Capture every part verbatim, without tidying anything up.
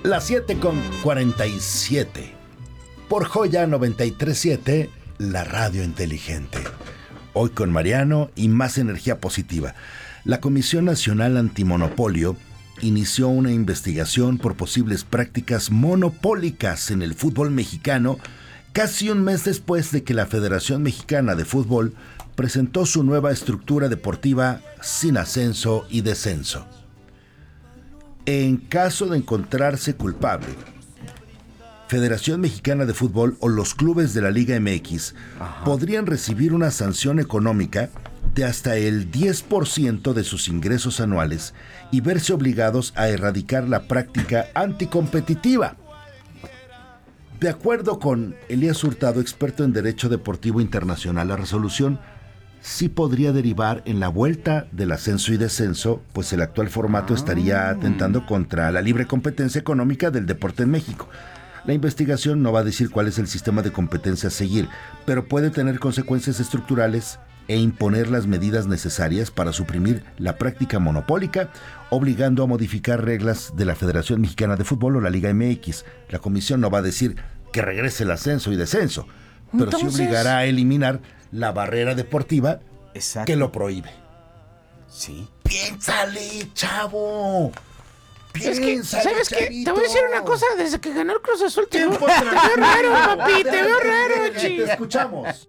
Las siete con cuarenta y siete. Por Joya noventa y tres punto siete, la radio inteligente. Hoy con Mariano y más energía positiva. La Comisión Nacional Antimonopolio inició una investigación por posibles prácticas monopólicas en el fútbol mexicano casi un mes después de que la Federación Mexicana de Fútbol presentó su nueva estructura deportiva sin ascenso y descenso. En caso de encontrarse culpable, Federación Mexicana de Fútbol o los clubes de la Liga M X Ajá. podrían recibir una sanción económica de hasta el diez por ciento de sus ingresos anuales y verse obligados a erradicar la práctica anticompetitiva. De acuerdo con Elías Hurtado, experto en Derecho Deportivo Internacional, la resolución sí podría derivar en la vuelta del ascenso y descenso, pues el actual formato estaría atentando contra la libre competencia económica del deporte en México. La investigación no va a decir cuál es el sistema de competencia a seguir, pero puede tener consecuencias estructurales e imponer las medidas necesarias para suprimir la práctica monopólica, obligando a modificar reglas de la Federación Mexicana de Fútbol o la Liga M X. La comisión no va a decir que regrese el ascenso y descenso, pero Entonces... sí obligará a eliminar la barrera deportiva Exacto. que lo prohíbe. Sí. ¡Piénsale, chavo! Es que, ¿sabes qué? Te voy a decir una cosa, desde que ganó el Cruz Azul te veo, te veo raro, papi, te veo raro, chi. Te escuchamos.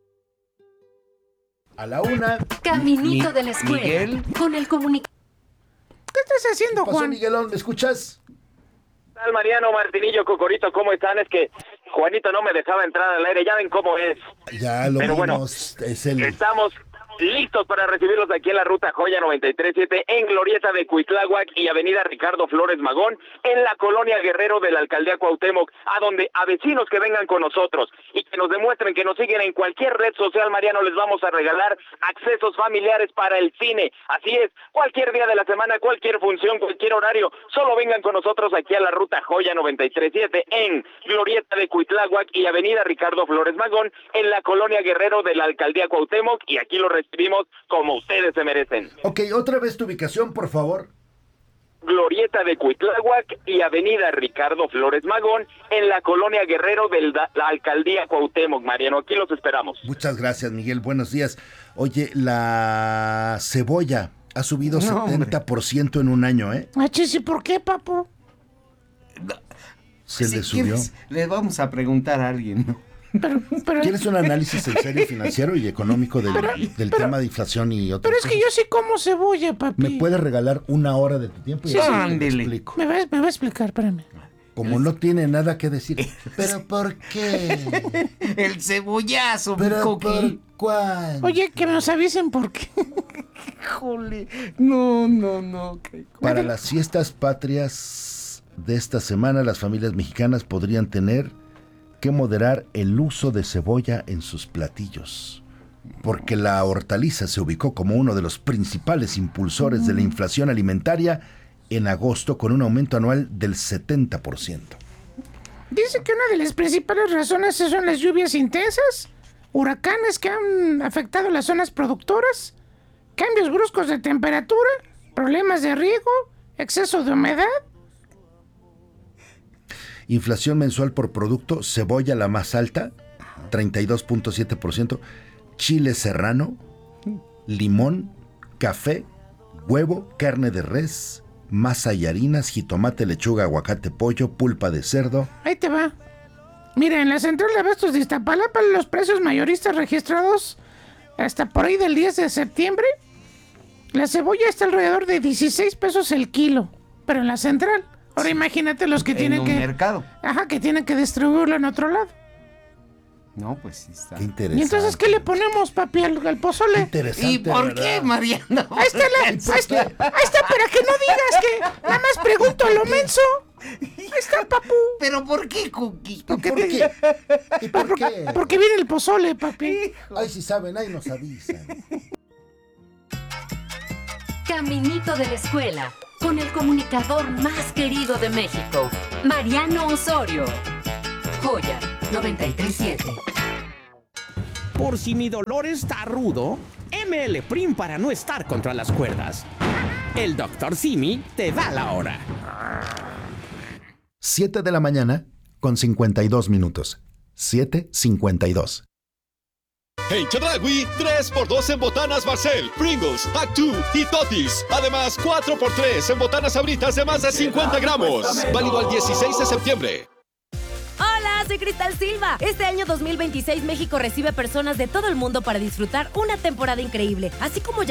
A la una. Caminito Mi, de la escuela. Miguel. Con el comunicador. ¿Qué estás haciendo, ¿Qué pasó, Juan? Miguelón? ¿Me escuchas? ¿Qué tal, Mariano, Martinillo, Cocorito? ¿Cómo están? Es que Juanito no me dejaba entrar al aire, ya ven cómo es. Ya lo Pero vimos. Bueno, es el... estamos listos para recibirlos aquí en la ruta Joya noventa y tres punto siete en Glorieta de Cuitláhuac y Avenida Ricardo Flores Magón en la colonia Guerrero de la Alcaldía Cuauhtémoc, a donde a vecinos que vengan con nosotros y que nos demuestren que nos siguen en cualquier red social, Mariano, les vamos a regalar accesos familiares para el cine. Así es, cualquier día de la semana, cualquier función, cualquier horario, solo vengan con nosotros aquí a la ruta Joya noventa y tres punto siete en Glorieta de Cuitláhuac y Avenida Ricardo Flores Magón en la colonia Guerrero de la Alcaldía Cuauhtémoc, y aquí lo recibimos como ustedes se merecen. Ok, otra vez tu ubicación, por favor. Glorieta de Cuitláhuac y Avenida Ricardo Flores Magón en la colonia Guerrero de la, la Alcaldía Cuauhtémoc, Mariano. Aquí los esperamos. Muchas gracias, Miguel. Buenos días. Oye, la cebolla ha subido no, setenta por ciento hombre. en un año, ¿eh? Achis, ¿y por qué, papu? Se si le subió. Le vamos a preguntar a alguien, ¿no? Pero, pero, ¿Quieres un análisis en serio financiero y económico del, pero, del pero, tema de inflación y otras Pero es cosas? que yo sí como cebolla, papi. ¿Me puedes regalar una hora de tu tiempo? Y sí, así sí. te explico. Me va, me va a explicar, espérame. Como no tiene nada que decir. ¿Pero por qué? El cebollazo, ¿Pero mi coqui. por cuál? Oye, que nos avisen por qué. Jole. No, no, no. Para las fiestas patrias de esta semana, las familias mexicanas podrían tener que moderar el uso de cebolla en sus platillos, porque la hortaliza se ubicó como uno de los principales impulsores de la inflación alimentaria en agosto, con un aumento anual del setenta por ciento. Dice que una de las principales razones son las lluvias intensas, huracanes que han afectado las zonas productoras, cambios bruscos de temperatura, problemas de riego, exceso de humedad. Inflación mensual por producto: cebolla la más alta, treinta y dos punto siete por ciento, chile serrano, limón, café, huevo, carne de res, masa y harinas, jitomate, lechuga, aguacate, pollo, pulpa de cerdo. Ahí te va. Mira, en la central de abastos de Iztapalapa, los precios mayoristas registrados hasta por ahí del diez de septiembre, la cebolla está alrededor de dieciséis pesos el kilo, pero en la central. Ahora imagínate los que en tienen un que... mercado. Ajá, que tienen que distribuirlo en otro lado. No, pues sí está. Qué interesante. ¿Y entonces qué le ponemos, papi, al, al pozole? Qué interesante. ¿Y por ¿verdad? qué, Mariano? Ahí está, la, ahí, está, ahí está, para que no digas que nada más pregunto a lo menso. Ahí está, papu. ¿Pero por qué, Cookie? ¿Por qué? ¿Y por porque, qué? porque viene el pozole, papi. Ay, si saben, ahí nos avisan. Caminito de la escuela, con el comunicador más querido de México, Mariano Osorio. Joya noventa y tres punto siete. Por si mi dolor está rudo, M L Prim para no estar contra las cuerdas. El doctor Simi te da la hora. siete de la mañana con cincuenta y dos minutos. siete cincuenta y dos. En Chedraui, tres por dos en botanas Barcel, Pringles, Actu y Totis. Además, cuatro por tres en botanas Sabritas de más de cincuenta gramos. Válido al dieciséis de septiembre. Hola, soy Cristal Silva. Este año dos mil veintiséis México recibe personas de todo el mundo para disfrutar una temporada increíble, así como ya